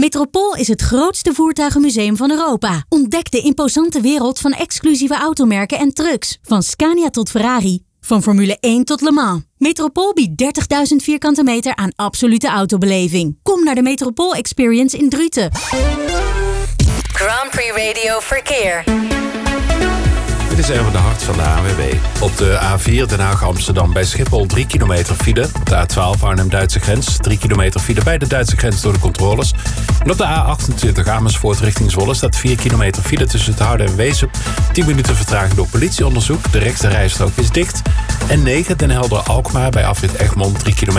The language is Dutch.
Metropool is het grootste voertuigenmuseum van Europa. Ontdek de imposante wereld van exclusieve automerken en trucks. Van Scania tot Ferrari. Van Formule 1 tot Le Mans. Metropool biedt 30.000 vierkante meter aan absolute autobeleving. Kom naar de Metropool Experience in Druten. Grand Prix Radio Verkeer. Dit is even de hart van de ANWB. Op de A4 Den Haag-Amsterdam bij Schiphol 3 kilometer file. Op de A12 Arnhem-Duitse grens 3 kilometer file bij de Duitse grens door de controles. En op de A28 Amersfoort richting Zwolle staat 4 kilometer file tussen het Houden en Wezep. 10 minuten vertraging door politieonderzoek. De rechtse rijstrook is dicht. En 9 Den Helder-Alkmaar bij afrit Egmond 3 kilometer.